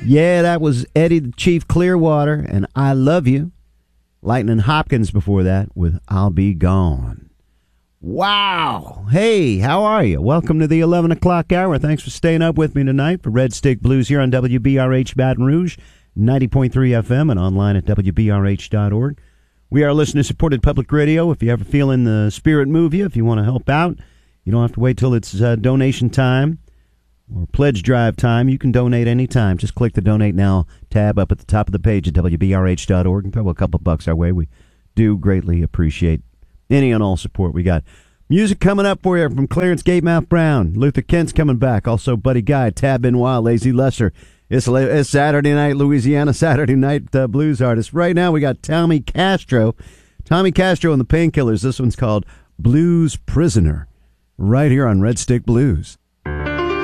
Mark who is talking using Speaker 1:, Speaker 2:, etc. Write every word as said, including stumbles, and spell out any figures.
Speaker 1: Yeah, that was Eddie the Chief Clearwater and I Love You. Lightning Hopkins before that with I'll Be Gone. Wow. Hey, how are you? Welcome to the eleven o'clock hour. Thanks for staying up with me tonight for Red Stick Blues here on W B R H Baton Rouge, ninety point three F M and online at W B R H dot org. We are listener-supported public radio. If you ever feel in the spirit move you, if you want to help out, you don't have to wait till it's uh, donation time or pledge drive time. You can donate anytime. Just click the Donate Now tab up at the top of the page at W B R H dot org and throw a couple bucks our way. We do greatly appreciate any and all support we got. Music coming up for you from Clarence Gatemouth Brown. Luther Kent's coming back. Also Buddy Guy, Tab Benoit, Lazy Lesser. It's, it's Saturday night, Louisiana Saturday night uh, blues artist. Right now we got Tommy Castro. Tommy Castro and the Painkillers. This one's called Blues Prisoner. Right here on Red Stick Blues.